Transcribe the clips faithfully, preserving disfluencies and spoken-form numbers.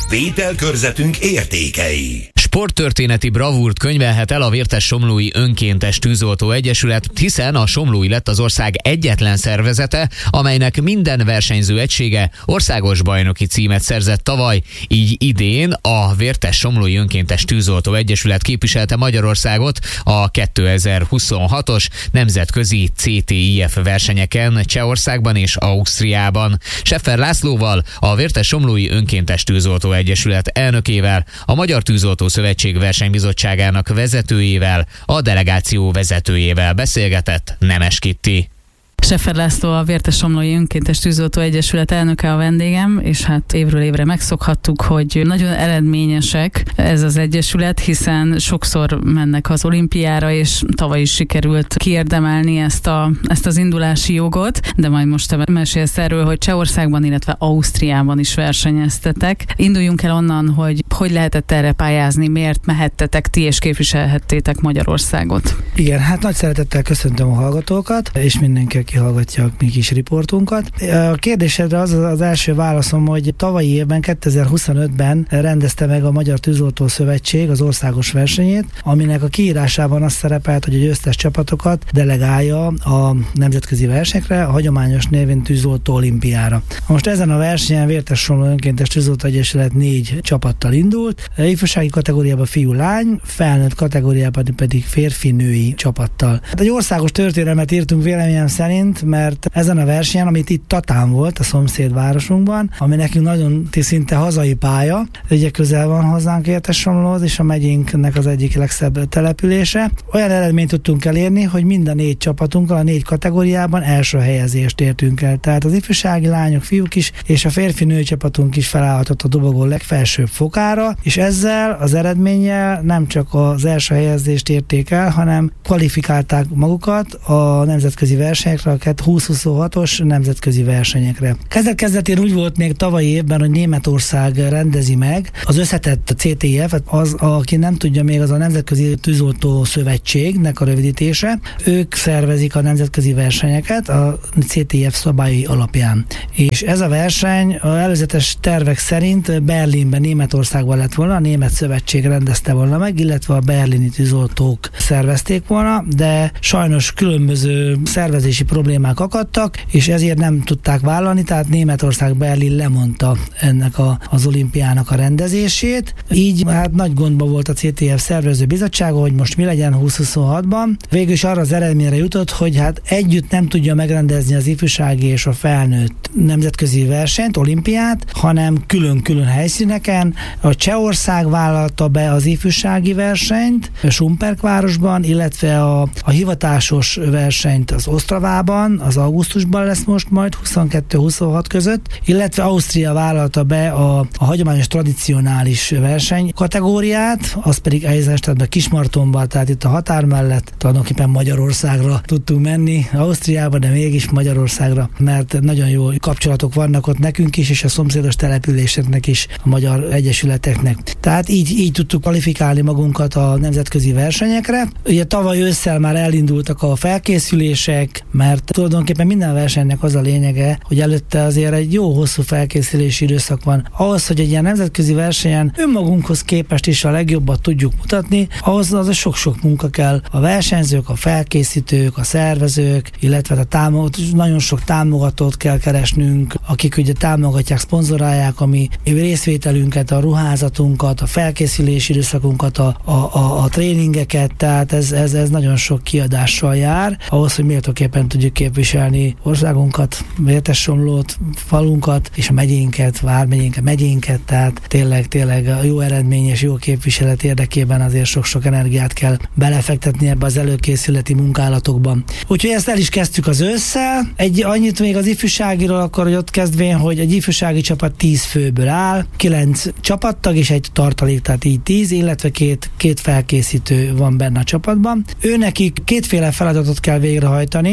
Vételkörzetünk értékei. Sporttörténeti bravúrt könyvelhet el a Vértes-Somlói Önkéntes Tűzoltó Egyesület, hiszen a somlói lett az ország egyetlen szervezete, amelynek minden versenyző egysége országos bajnoki címet szerzett tavaly, így idén a Vértes-Somlói Önkéntes Tűzoltó Egyesület képviselte Magyarországot a kétezer-huszonhatos nemzetközi cé té i ef versenyeken Csehországban és Ausztriában. Scheffer Lászlóval, a Vértes-Somlói Önkéntes Tűzoltó Egyesület elnökével, a Magyar Tűzoltó Szövetség versenybizottságának vezetőjével, a delegáció vezetőjével beszélgetett Nemes Kitti. Scheffer László, a Vértes-Somlói Önkéntes Tűzoltó Egyesület elnöke a vendégem, és hát évről évre megszokhattuk, hogy nagyon eredményesek ez az egyesület, hiszen sokszor mennek az olimpiára, és tavaly is sikerült kiérdemelni ezt, a, ezt az indulási jogot, de majd most te mesélsz erről, hogy Csehországban, illetve Ausztriában is versenyeztetek. Induljunk el onnan, hogy hogy lehetett erre pályázni, miért mehettetek ti és képviselhettétek Magyarországot. Igen, hát nagy szeretettel köszöntöm a hallgatókat, és mindenki, aki hallgatja a mi kis riportunkat. A kérdésedre az az első válaszom, hogy tavalyi évben, kétezer-huszonötben rendezte meg a Magyar Tűzoltó Szövetség az országos versenyét, aminek a kiírásában az szerepelt, hogy a győztes csapatokat delegálja a nemzetközi versenyekre, a hagyományos névén Tűzoltó Olimpiára. Most ezen a versenyen Vértes-Somlói Önkéntes Tűzoltó Egyesület négy csapattal indult, ifjúsági kategóriában fiú-lány, felnőtt kategóriában pedig férfi-női csapattal. Hát egy országos történelmet írtunk véleményem szerint, mert ezen a versenyen, amit itt Tatán volt, a szomszédvárosunkban, ami nekünk nagyon szinte hazai pálya, ugye közel van hozzánk Vértes-Somlóhoz, és a megyénknek az egyik legszebb települése. Olyan eredményt tudtunk elérni, hogy mind a négy csapatunkkal, a négy kategóriában első helyezést értünk el. Tehát az ifjúsági lányok, fiúk is, és a férfi-női csapatunk is felállhatott a dobogó legfelsőbb fokára, és ezzel az eredménnyel nem csak az első helyezést érték el, hanem kvalifikálták magukat a nemzetközi versenyekre, a húsz-huszonhatos nemzetközi versenyekre. Kezdet-kezdetén úgy volt még tavalyi évben, hogy Németország rendezi meg az összetett cé té i ef, az, aki nem tudja még, az a Nemzetközi Tűzoltó Szövetségnek a rövidítése. Ők szervezik a nemzetközi versenyeket a cé té i ef szabályai alapján. És ez a verseny az előzetes tervek szerint Berlinben, Németországban lett volna, a Német Szövetség rendezte volna meg, illetve a berlini tűzoltók szervezték volna, de sajnos különböző szervezési problémák akadtak, és ezért nem tudták vállalni, tehát Németország, Berlin lemondta ennek a, az olimpiának a rendezését. Így hát nagy gondba volt a cé té i ef szervező bizottsága, hogy most mi legyen húsz-huszonhatban. Végül is arra az eredményre jutott, hogy hát együtt nem tudja megrendezni az ifjúsági és a felnőtt nemzetközi versenyt, olimpiát, hanem külön-külön helyszíneken. A Csehország vállalta be az ifjúsági versenyt Šumperk-városban, illetve a, a hivatásos versenyt az Ostravában, az augusztusban lesz most majd huszonkettő-huszonhat között, illetve Ausztria vállalta be a, a hagyományos tradicionális verseny kategóriát, az pedig Eisenstadtban, Kismartonban, tehát itt a határ mellett tulajdonképpen Magyarországra tudtunk menni, Ausztriába, de mégis Magyarországra, mert nagyon jó kapcsolatok vannak ott nekünk is, és a szomszédos településeknek is, a magyar egyesületeknek. Tehát így, így tudtuk kvalifikálni magunkat a nemzetközi versenyekre. Ugye tavaly ősszel már elindultak a felkészülések, mert tulajdonképpen minden versenynek az a lényege, hogy előtte azért egy jó hosszú felkészülési időszak van. Ahhoz, hogy egy ilyen nemzetközi versenyen önmagunkhoz képest is a legjobbat tudjuk mutatni, ahhoz az a sok-sok munka kell. A versenyzők, a felkészítők, a szervezők, illetve a támogat, nagyon sok támogatót kell keresnünk, akik ugye támogatják, szponzorálják a mi részvételünket, a ruházatunkat, a felkészülési időszakunkat, a, a, a, a tréningeket, tehát ez, ez, ez nagyon sok kiadással jár, ahhoz, hogy méltóképpen tudjuk képviselni országunkat, Vértes-Somlót, falunkat, és a megyénket, vármegyénket, megyénket, tehát tényleg, tényleg a jó eredmény és jó képviselet érdekében azért sok-sok energiát kell belefektetni ebbe az előkészületi munkálatokban. Úgyhogy ezt el is kezdtük az ősszel. Egy annyit még az ifjúságiról, akkor hogy ott kezdvén, hogy egy ifjúsági csapat tíz főből áll, kilenc csapattag és egy tartalék, tehát így tíz, illetve két, két felkészítő van benne a csapatban. Őnekik kétféle feladatot kell végrehajtani a cé té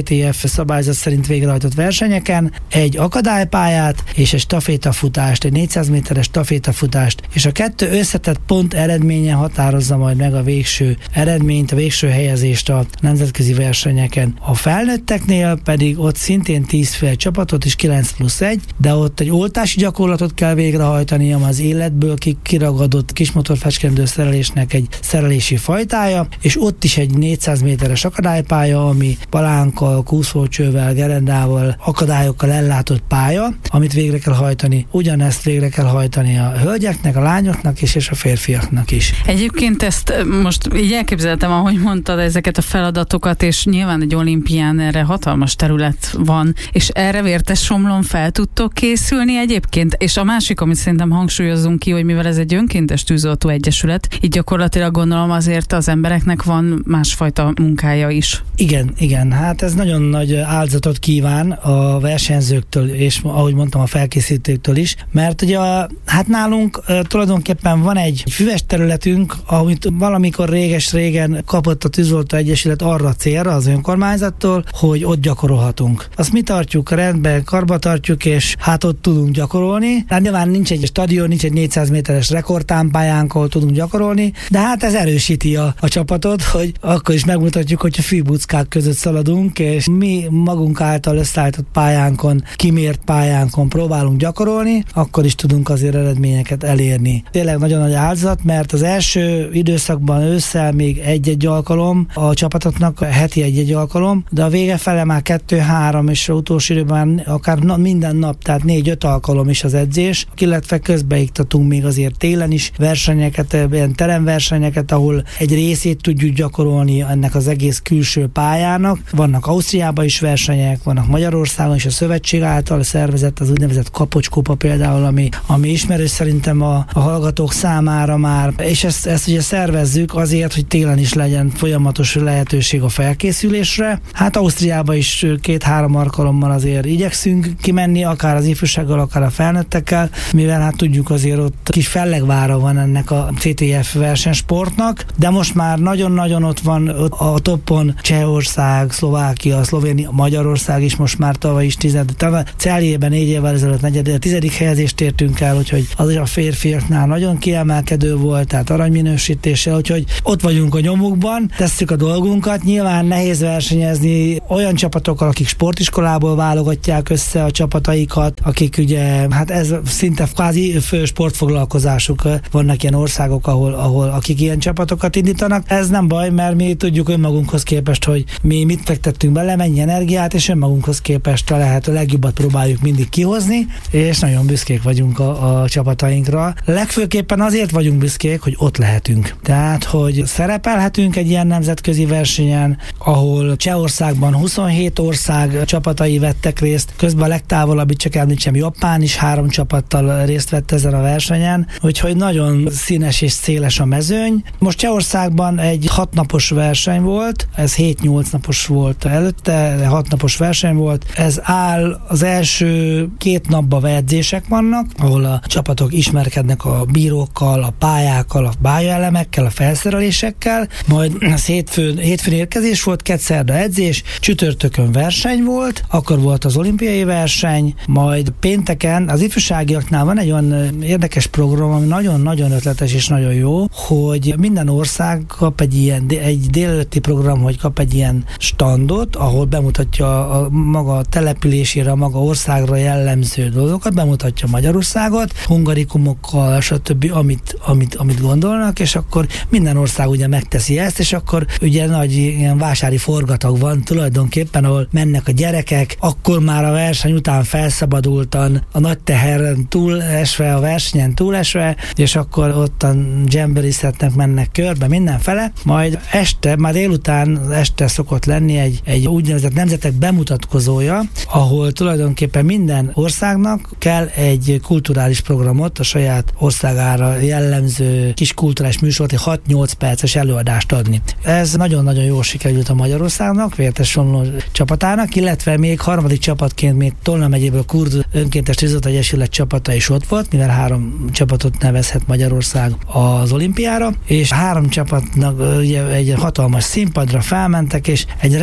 té ef szabályzat szerint végrehajtott versenyeken, egy akadálypályát és egy stafétafutást, egy négyszáz méteres stafétafutást, és a kettő összetett pont eredménye határozza majd meg a végső eredményt, a végső helyezést a nemzetközi versenyeken. A felnőtteknél pedig ott szintén tíz fél csapatot és kilenc plusz egy, de ott egy oltási gyakorlatot kell végrehajtani, ami az életből kiragadott kismotorfecskendő szerelésnek egy szerelési fajtája, és ott is egy négyszáz méteres akadálypálya, ami palánkkal, kúszócsővel, gerendával, akadályokkal ellátott pálya, amit végre kell hajtani. Ugyanezt végre kell hajtani a hölgyeknek, a lányoknak is, és a férfiaknak is. Egyébként ezt most így elképzeltem, ahogy mondtad, ezeket a feladatokat, és nyilván egy olimpián erre hatalmas terület van, és erre Vértessomlón fel tudtok készülni egyébként, és a másik, amit szerintem hangsúlyozzunk ki, hogy mivel ez egy önkéntes tűzoltó egyesület, így gyakorlatilag gondolom azért az embereknek van másfajta munkája is. Igen, igen, hát ez nagyon nagy áldozatot kíván a versenyzőktől, és ahogy mondtam, a felkészítőktől is, mert ugye a, hát nálunk uh, tulajdonképpen van egy füves területünk, amit valamikor réges-régen kapott a tűzoltó egyesület arra célra az önkormányzattól, hogy ott gyakorolhatunk. Azt mi tartjuk rendben, karba tartjuk, és hát ott tudunk gyakorolni. Hát nyilván nincs egy stadion, nincs egy négyszáz méteres rekordtámpályánk, ahol tudunk gyakorolni, de hát ez erősíti a, a csapatot, hogy akkor is megmutatjuk, hogy a fűbuckák között szaladunk, és mi magunk által összeállított pályánkon, kimért pályánkon próbálunk gyakorolni, akkor is tudunk azért eredményeket elérni. Tényleg nagyon nagy áldozat, mert az első időszakban ősszel még egy-egy alkalom, a csapatoknak heti egy-egy alkalom, de a vége fele már kettő-három, és az utolsó időben akár na, minden nap, tehát négy-öt alkalom is az edzés, illetve közbeiktatunk még azért télen is versenyeket, ilyen teremversenyeket, ahol egy részét tudjuk gyakorolni ennek az egész külső pályának. Vannak Ausztriában is versenyek, vannak Magyarországon is, a szövetség által szervezett az úgynevezett Kapocs-kupa például, ami, ami ismerős szerintem a, a hallgatók számára már, és ezt, ezt ugye szervezzük azért, hogy télen is legyen folyamatos lehetőség a felkészülésre. Hát Ausztriában is két-három alkalommal azért igyekszünk kimenni, akár az ifjúsággal, akár a felnőttekkel, mivel hát tudjuk azért ott kis fellegvára van ennek a cé té ef versenysportnak, de most már nagyon-nagyon ott van ott a toppon Csehország, Szlovákia, Szlovénia, Magyarország is most már tavaly is tized, tavaly Celjében négy évvel ezelőtt negyed, a tizedik helyezést értünk el, úgyhogy az is a férfiaknál nagyon kiemelkedő volt, tehát aranyminősítéssel, úgyhogy ott vagyunk a nyomukban, tesszük a dolgunkat. Nyilván nehéz versenyezni olyan csapatokkal, akik sportiskolából válogatják össze a csapataikat, akik ugye, hát ez szinte kvázi fő sportfoglalkozásuk. Vannak ilyen országok, ahol, ahol akik ilyen csapatokat indítanak. Ez nem baj, mert mi tudjuk önmagunkhoz képest, hogy mi mit fektettünk bele, mennyi energiát, és önmagunkhoz képest a lehető legjobbat próbáljuk mindig kihozni, és nagyon büszkék vagyunk a, a csapatainkra. Legfőképpen azért vagyunk büszkék, hogy ott lehetünk. Tehát, hogy szerepelhetünk egy ilyen nemzetközi versenyen, ahol Csehországban huszonhét ország csapatai vettek részt, közben a legtávolabbi, csak említsem, Japán is három csapattal részt vett ezen a versenyen, úgyhogy nagyon színes és széles a mezőny. Most Csehországban egy hatnapos verseny volt, ez hét-nyolc napos volt előtte, hat napos verseny volt. Ez áll, az első két napban edzések vannak, ahol a csapatok ismerkednek a bírókkal, a pályákkal, a pályaelemekkel, a felszerelésekkel, majd az hétfőn, hétfőn érkezés volt, kedszerda edzés, csütörtökön verseny volt, akkor volt az olimpiai verseny, majd pénteken az ifjúságiaknál van egy olyan érdekes program, ami nagyon-nagyon ötletes és nagyon jó, hogy minden ország kap egy ilyen, egy délelőtti program, hogy kap egy ilyen standot, ahol bemutatja a maga településére, a maga országra jellemző dolgokat, bemutatja Magyarországot, hungarikumokkal, stb., amit, amit, amit gondolnak, és akkor minden ország ugye megteszi ezt, és akkor ugye nagy ilyen vásári forgatag van tulajdonképpen, ahol mennek a gyerekek, akkor már a verseny után felszabadultan a nagy teheren túlesve, a versenyen túlesve, és akkor ott a dzsemberizhetnek, mennek körbe mindenfele, majd este, már délután este szokott lenni egy, egy úgynevezett nemzetek bemutatkozója, ahol tulajdonképpen minden országnak kell egy kulturális programot, a saját országára jellemző kis kulturális műsort, egy hat-nyolc perces előadást adni. Ez nagyon-nagyon jól sikerült a Magyarországnak, Vértessomló csapatának, illetve még harmadik csapatként még Tolna megyéből Kurd önkéntes tűzoltó egyesület csapata is ott volt, mivel három csapatot nevezhet Magyarország az olimpiára, és három csapatnak ugye egy hatalmas színpadra felmentek, és egy rendkívül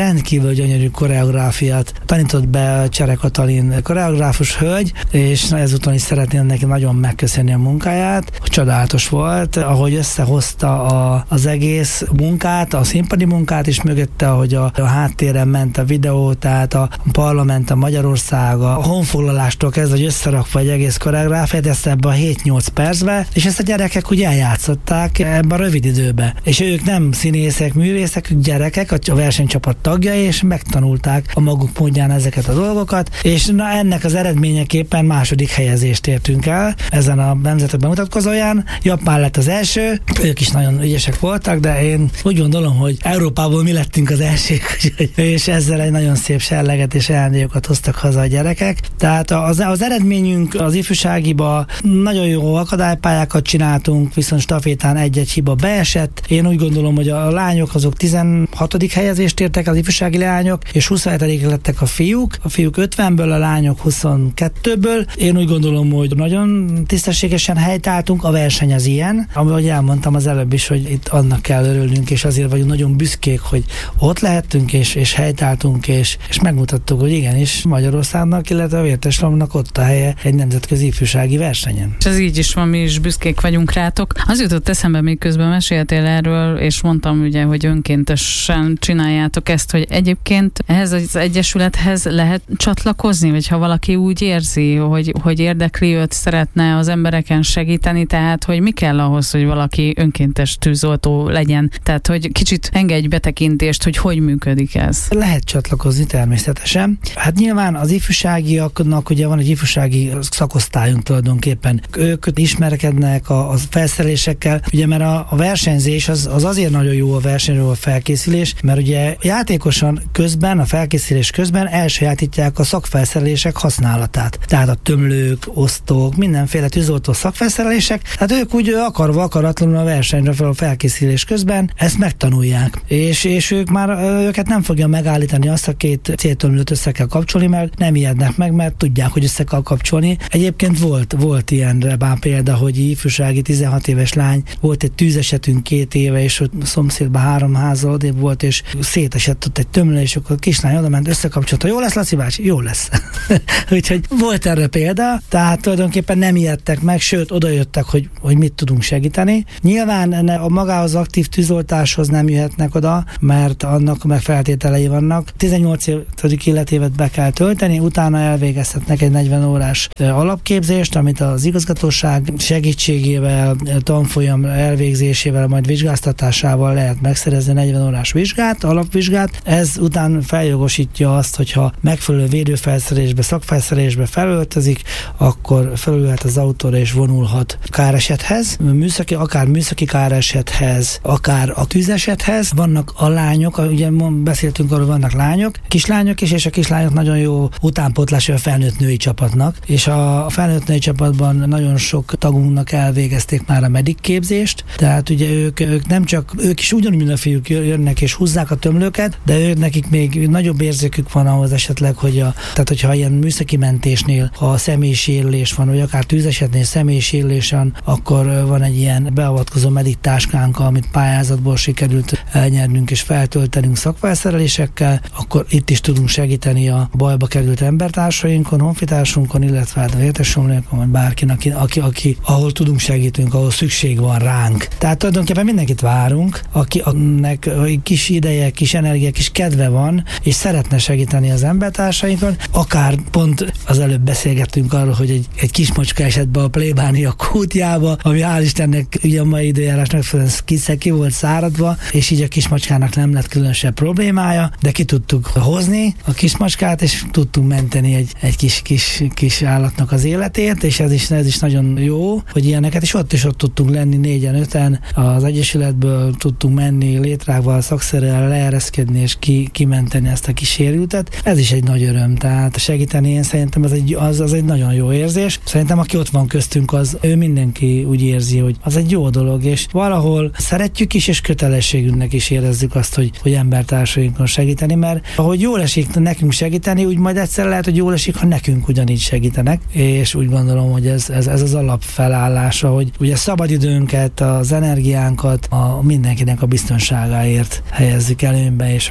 rendkívül gyönyörű koreográfiát tanított be Csere Katalin koreográfus hölgy, és ezúton is szeretném neki nagyon megköszönni a munkáját. Csodálatos volt, ahogy összehozta a, az egész munkát, a színpadi munkát is mögötte, ahogy a, a háttéren ment a videó, tehát a parlament, a Magyarország, a honfoglalástól kezdve, hogy összerakva egy egész koreográfiát, ezt ebben a hét-nyolc percbe, és ezt a gyerekek úgy eljátszották ebben a rövid időben. És ők nem színészek, művészek, ők gyerekek, a versenycsapat tagjai, és megtanulták a maguk módján ezeket a dolgokat, és na ennek az eredményeképpen második helyezést értünk el ezen a nemzetek bemutatkozóján. Japán lett az első, ők is nagyon ügyesek voltak, de én úgy gondolom, hogy Európából mi lettünk az elsők, és ezzel egy nagyon szép serleget és ajándékokat hoztak haza a gyerekek. Tehát az, az eredményünk az ifjúságiba nagyon jó akadálypályákat csináltunk, viszont stafétán egy-egy hiba beesett. Én úgy gondolom, hogy a lányok azok tizenhatodik helyezést értek, az ifjúsági leányok, és huszonhetedik lettek a fiúk. A fiúk ötvenből, a lányok huszonkettőből. Én úgy gondolom, hogy nagyon tisztességesen helytáltunk, a verseny az ilyen, ahogy elmondtam az előbb is, hogy itt annak kell örülnünk, és azért vagyunk nagyon büszkék, hogy ott lehettünk, és, és helytáltunk, és, és megmutattuk, hogy igenis Magyarországnak, illetve a Vérteslomnak ott a helye egy nemzetközi ifjúsági versenyen. És ez így is van, mi is büszkék vagyunk rátok. Az jutott eszembe, még közben meséltél erről, és mondtam ugye, hogy önkéntesen csináljátok ezt, hogy egyébként ehhez az egyesülethez lehet csatlakozni, vagy ha valaki úgy érzi, hogy, hogy érdekli őt, szeretne az embereken segíteni, tehát hogy mi kell ahhoz, hogy valaki önkéntes tűzoltó legyen. Tehát, hogy kicsit engedj betekintést, hogy hogy működik ez. Lehet csatlakozni természetesen. Hát nyilván az ifjúságiaknak ugye van egy ifjúsági szakosztályunk tulajdonképpen. Ők ismerkednek a, a felszerelésekkel, ugye mert a, a versenyzés az, az azért nagyon jó a versenyről a felkészülés, mert ugye játékosan közben, a felkészülés közben elsajátítják a szakfelszerelések használatát. Tehát a tömlők, osztók, mindenféle tűzoltó szakfelszerelések, tehát ők úgy akarva akaratlanul a versenyre fel a felkészülés közben ezt megtanulják. És, és ők már őket nem fogja megállítani azt, a két céltömlőt össze kell kapcsolni, mert nem ijednek meg, mert tudják, hogy össze kell kapcsolni. Egyébként volt, volt ilyenre bár példa, hogy ifjúsági tizenhat éves lány, volt egy tűzesetünk két éve, és ott a szomszédban három házzal odébb volt, és szétesett ott egy tömlő, és akkor a kislány oda ment, összekapcsolta. Jó lesz, Laci bácsi? Jó lesz. Úgyhogy volt erre példa, tehát tulajdonképpen nem ijedtek meg, sőt, odajöttek, hogy, hogy mit tudunk segíteni. Nyilván a magához aktív tűzoltáshoz nem jöhetnek oda, mert annak meg feltételei vannak. tizennyolc életévet be kell tölteni, utána elvégezhetnek egy negyven órás alapképzést, amit az igazgatóság segítségével, tanfolyam elvégzésével, majd vizsgáztatásával lehet megszerezni negyven órás vizsgát, alapvizsgát. Ez után feljogosítja azt, hogyha megfelelő védőfelszerelésbe, szakfelszerelésbe felöltözik, akkor felülhet az autóra és vonulhat káresethez, műszaki, akár műszaki káresethez, akár a tűzesethez. Vannak a lányok, ugye beszéltünk arról, vannak lányok, kislányok is, és a kislányok nagyon jó utánpótlása a felnőtt női csapatnak, és a felnőtt női csapatban nagyon sok tagunknak elvégezték már a medic képzést, tehát ugye ők, ők nem csak, ők is ugyanúgy, mint a fiúk jönnek és húzzák a tömlőket, de ők nekik még nagyobb érzékük van ahhoz esetleg, hogy a, tehát hogyha ilyen műszaki mentésnél, ha a személysérülés van, vagy akár tűzesetnél személysérülés van, akkor van egy ilyen beavatkozó medic táskánk, amit pályázatból sikerült elnyernünk és feltöltenünk szakfelszerelésekkel, akkor itt is tudunk segíteni a bajba került embertársainkon, honfitársunkon, illetve a vérteslomlókon, vagy bárkin, aki, aki, aki, ahol tudunk segítünk, ahol szükség van ránk. Tehát tulajdonképpen mindenkit várunk, akinek kis ideje, kis energia, kis kedve van, és szeretne segíteni az embertársainkon. Akár pont az előbb beszélgettünk arról, hogy egy, egy kis macska esett be a plébánia kútjába, ami hál' Istennek ugye a mai időjárás megfelelően ki volt száradva, és így a kismacskának nem lett különösebb problémája, de ki tudtuk hozni a kismacskát, és tudtunk menteni egy, egy kis, kis, kis állatnak az életét, és ez is, ez is nagyon jó, hogy ilyeneket, és ott is ott tudtunk lenni négyen, öten, az egyesületből tudtunk menni létrágval, szakszerrel leereszkedni, és ki, kimenteni ezt a kísérültet. Ez is egy nagy öröm, tehát segíteni, én szerintem ez egy, az, az egy nagyon jó érzés. Szerintem aki ott van köztünk, az ő mindenki úgy érzi, hogy az egy jó dolog, és valahol szeretjük is, és kötelességünknek is érezzük azt, hogy, hogy embertársainkon segíteni, mert ahogy jól esik nekünk segíteni, úgy majd egyszer lehet, hogy jól esik, ha nekünk ugyanígy segítenek, és úgy gondolom, hogy ez, ez, ez az alapfelállása, hogy ugye szabadidőnket, az energiánkat a mindenkinek a biztonságáért helyezzük előnybe, és akkor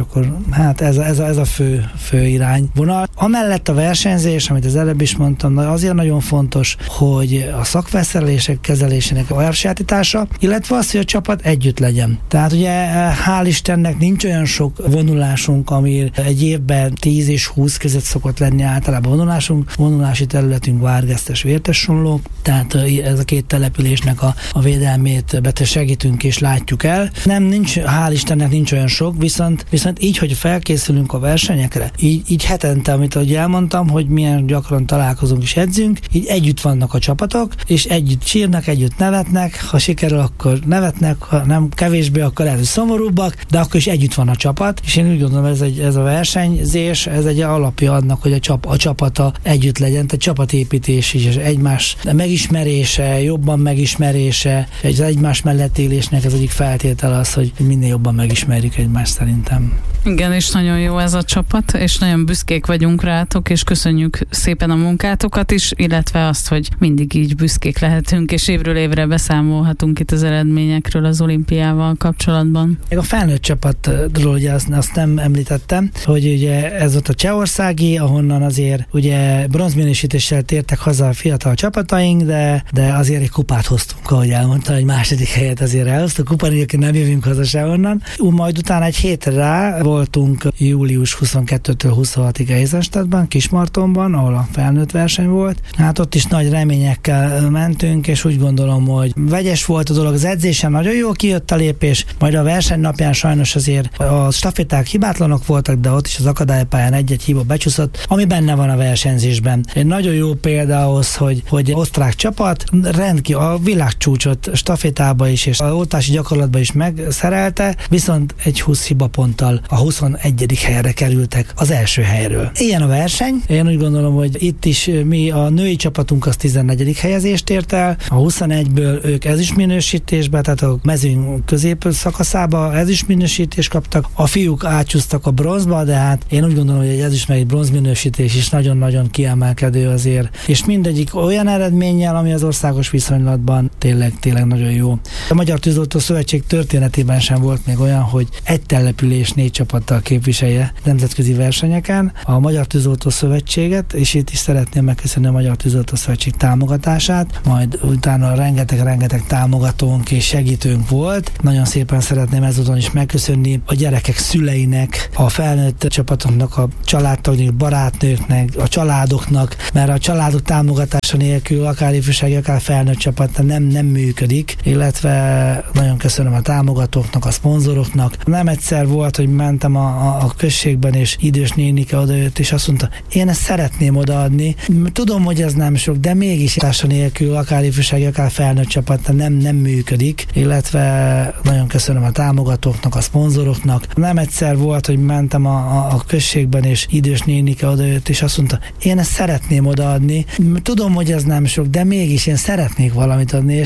hát ez a, ez a, ez a fő, fő irányvonal. Amellett a versenyzés, amit az előbb is mondtam, azért nagyon fontos, hogy a szakfelszerelések kezelésének a elsajátítása, illetve az, hogy a csapat együtt legyen. Tehát ugye hál' Istennek nincs olyan sok vonulásunk, ami egy évben tíz és húsz között szokott lenni általában vonulásunk. Vonulási területünk Várgesztes, Vértessomló, tehát ez a két településnek a, a védelmét bete segítünk és látjuk el. Nem, nincs, hál' Istennek nincs olyan sok, viszont, viszont így, hogy felkészülünk a versenyekre, így, így hetente, amit ahogy elmondtam, hogy milyen gyakran találkozunk és edzünk, így együtt vannak a csapatok, és együtt sírnak, együtt nevetnek, ha sikerül, akkor nevetnek, ha nem kevésbé, akkor lehet, hogy szomorúbbak, de akkor is együtt van a csapat, és én úgy gondolom, ez, egy, ez a versenyzés, ez egy alapja annak, hogy a, csap, a csapata együtt legyen, tehát csapatépítés is, és egymás megismerése, jobban megismerése, egy egymás mellett élésnek az egyik feltétel az, hogy minél jobban megismerjük egymást szerintem. Igen, és nagyon jó ez a csapat, és nagyon büszkék vagyunk rátok, és köszönjük szépen a munkátokat is, illetve azt, hogy mindig így büszkék lehetünk, és évről évre beszámolhatunk itt az eredményekről az olimpiával kapcsolatban. A felnőtt csapatról ugye azt, azt nem említettem, hogy ugye ez ott a csehországi, ahonnan azért ugye bronzminősítéssel tértek haza a fiatal csapataink, de, de azért egy kupát hoztunk, ahogy elmondta, hogy második helyet azért elhoztuk, kupa nélkül nem jövünk haza sehonnan. Majd utána egy hétre rá voltunk július huszonkettőtől huszonhatig Eisenstadtban, Kismartonban, ahol a felnőtt verseny volt. Hát ott is nagy reményekkel mentünk, és úgy gondolom, hogy vegyes volt a dolog. Az edzésen nagyon jól kijött a lépés, majd a verseny napján sajnos azért a staféták hibátlanok voltak, de ott is az akadálypályán egy-egy hiba becsúszott, ami benne van a versenyzésben. Egy nagyon jó példa ahhoz, hogy, hogy osztrák csapat rendkívül a világcsúcsot stafétába is, és a oltási gyakorlatban is megszerelte, viszont egy húsz hibaponttal a huszonegyedik helyre kerültek az első helyről. Ilyen a verseny. Én úgy gondolom, hogy itt is mi a női csapatunk az tizennegyedik helyezést ért el, a huszonegyből ők ezüstminősítésbe, tehát a mezőny közép szakaszába ezüstminősítést kaptak, a fiúk átcsúsztak a bronzba, de hát én úgy gondolom, hogy egy ezüst meg egy bronzminősítés is nagyon-nagyon kiemelkedő azért, és mindegyik olyan eredménnyel, ami az országos viszonylatban tényleg, tényleg nagyon jó. A Magyar Tűzoltó Szövetség történetében sem volt még olyan, hogy egy település négy csapattal képviselje nemzetközi versenyeken a Magyar Tűzoltó Szövetséget, és itt is szeretném megköszönni a Magyar Tűzoltó Szövetség támogatását, majd utána rengeteg-rengeteg támogatónk és segítőnk volt. Nagyon szépen szeretném ezúton is megköszönni a gyerekek szüleinek, a felnőtt csapatoknak, a családtagnak, barátnőknek, a családoknak, mert a családok támogatása nélkül akár ifjúsági, akár felnőtt csapat nem, nem működik, illetve nagyon köszönöm a támogatóknak, a szponzoroknak. Nem egyszer volt, hogy mentem a, a, a községben, és idős nénike odajött, és azt mondta, én ezt szeretném odaadni. Tudom, hogy ez nem sok, de mégis tása nélkül akár ifjúsági, akár felnőtt csapat nem, nem működik, illetve nagyon köszönöm a támogatóknak, a szponzoroknak. Nem egyszer volt, hogy mentem a, a, a községben, és idős nénike odajött, és azt mondta, én ezt szeretném odaadni. Tudom, hogy ez nem sok, de mégis én szeretnék valamit adni, és